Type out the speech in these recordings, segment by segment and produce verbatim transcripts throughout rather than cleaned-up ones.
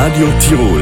Radio Tirol.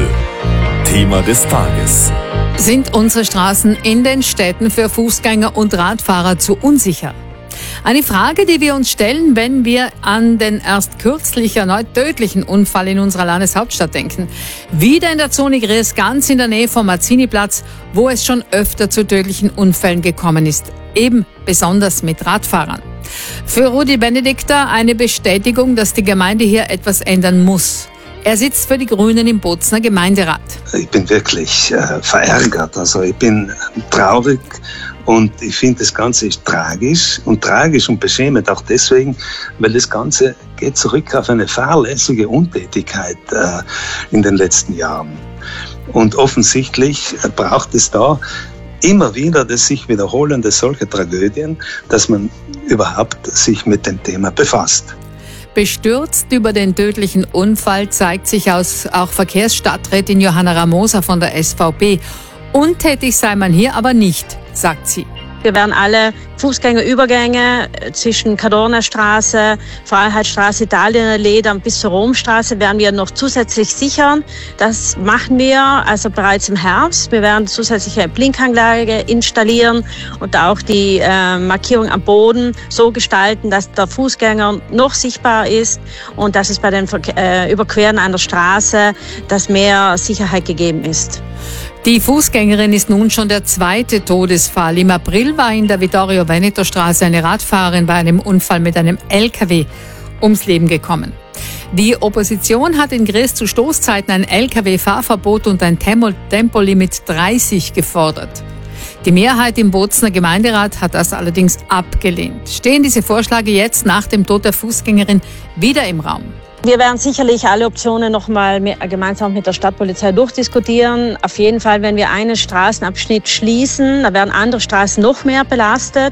Thema des Tages. Sind unsere Straßen in den Städten für Fußgänger und Radfahrer zu unsicher? Eine Frage, die wir uns stellen, wenn wir an den erst kürzlich erneut tödlichen Unfall in unserer Landeshauptstadt denken. Wieder in der Zone Gries, ganz in der Nähe vom Mazzini-Platz, wo es schon öfter zu tödlichen Unfällen gekommen ist. Eben besonders mit Radfahrern. Für Rudi Benedikter eine Bestätigung, dass die Gemeinde hier etwas ändern muss. Er sitzt für die Grünen im Bozner Gemeinderat. Ich bin wirklich äh, verärgert, also ich bin traurig und ich finde, das Ganze ist tragisch und tragisch und beschämend auch deswegen, weil das Ganze geht zurück auf eine fahrlässige Untätigkeit äh, in den letzten Jahren. Und offensichtlich äh, braucht es da immer wieder das sich wiederholende solche Tragödien, dass man überhaupt sich mit dem Thema befasst. Bestürzt über den tödlichen Unfall zeigt sich aus auch Verkehrsstadträtin Johanna Ramosa von der S V P. Untätig sei man hier aber nicht, sagt sie. Wir werden alle Fußgängerübergänge zwischen Cadornastraße, Freiheitsstraße, Italienerallee dann bis zur Romstraße werden wir noch zusätzlich sichern. Das machen wir also bereits im Herbst. Wir werden zusätzliche Blinkanlage installieren und auch die äh, Markierung am Boden so gestalten, dass der Fußgänger noch sichtbar ist und dass es bei den äh, Überqueren an der Straße, dass mehr Sicherheit gegeben ist. Die Fußgängerin ist nun schon der zweite Todesfall. Im April war in der Vittorio-Veneto-Straße eine Radfahrerin bei einem Unfall mit einem L K W ums Leben gekommen. Die Opposition hat in Gries zu Stoßzeiten ein L K W-Fahrverbot und ein Tempolimit dreißig gefordert. Die Mehrheit im Bozner Gemeinderat hat das allerdings abgelehnt. Stehen diese Vorschläge jetzt nach dem Tod der Fußgängerin wieder im Raum? Wir werden sicherlich alle Optionen noch mal gemeinsam mit der Stadtpolizei durchdiskutieren. Auf jeden Fall, wenn wir einen Straßenabschnitt schließen, dann werden andere Straßen noch mehr belastet.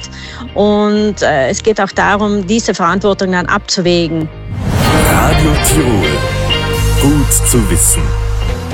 Und äh, es geht auch darum, diese Verantwortung dann abzuwägen. Radio Tirol. Gut zu wissen.